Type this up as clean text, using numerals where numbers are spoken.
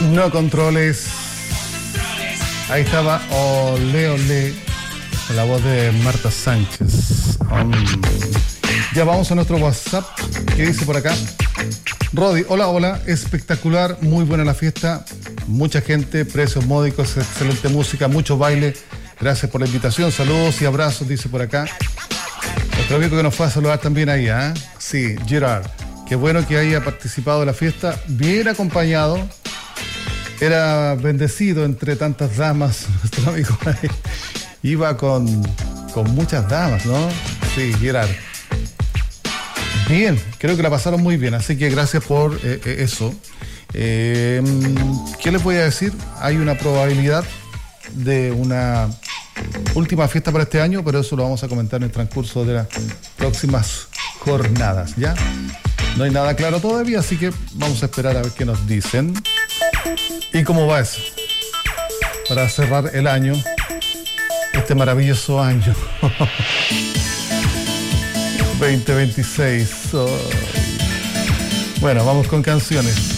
No controles. Ahí estaba Ole Ole, con la voz de Marta Sánchez. Ya vamos a nuestro WhatsApp. ¿Qué dice por acá? Rodi, hola, hola, espectacular, muy buena la fiesta, mucha gente, precios módicos, excelente música, mucho baile. Gracias por la invitación, saludos y abrazos, dice por acá. Nuestro amigo que nos fue a saludar también ahí, ¿eh? Sí, Gerard. Qué bueno que haya participado de la fiesta, bien acompañado. Era bendecido entre tantas damas, nuestro amigo ahí. Iba con muchas damas, ¿no? Sí, Gerard. Bien, creo que la pasaron muy bien, así que gracias por eso. ¿Qué les voy a decir? Hay una probabilidad de una última fiesta para este año, pero eso lo vamos a comentar en el transcurso de las próximas jornadas, ¿ya? No hay nada claro todavía, así que vamos a esperar a ver qué nos dicen. ¿Y cómo va eso? Para cerrar el año, este maravilloso año 2026. Bueno, vamos con canciones.